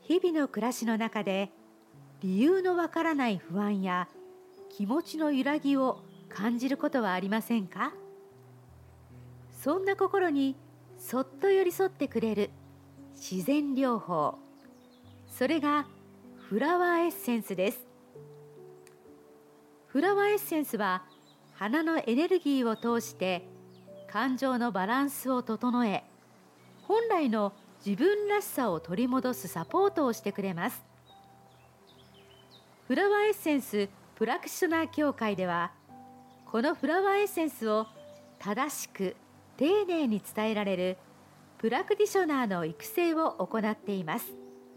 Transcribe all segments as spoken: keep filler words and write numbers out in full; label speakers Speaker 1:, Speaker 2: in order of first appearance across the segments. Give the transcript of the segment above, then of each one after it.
Speaker 1: 日々の暮らしの中で理由のわからない不安や気持ちの揺らぎを感じることはありませんか？そんな心にそっと寄り添ってくれる自然療法、それがフラワーエッセンスです。フラワーエッセンスは花のエネルギーを通して感情のバランスを整え、本来の自分らしさを取り戻すサポートをしてくれます。フラワーエッセンスプラクティショナー協会では、このフラワーエッセンスを正しく丁寧に伝えられるプラクティショナーの育成を行っています。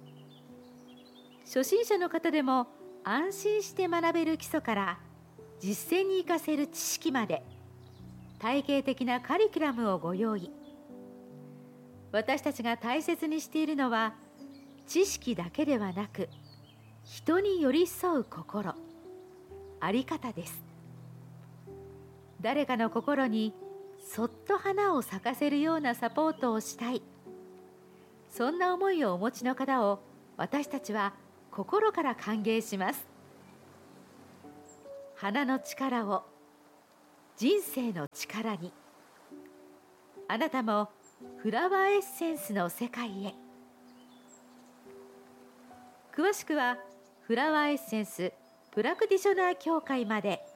Speaker 1: 初心者の方でも安心して学べる基礎から実践に生かせる知識まで、体系的なカリキュラムをご用意。私たちが大切にしているのは、知識だけではなく、人に寄り添う心、あり方です。誰かの心にそっと花を咲かせるようなサポートをしたい、そんな思いをお持ちの方を私たちは心から歓迎します。花の力を人生の力に。あなたもフラワーエッセンスの世界へ。詳しくはフラワーエッセンスプラクティショナー協会まで。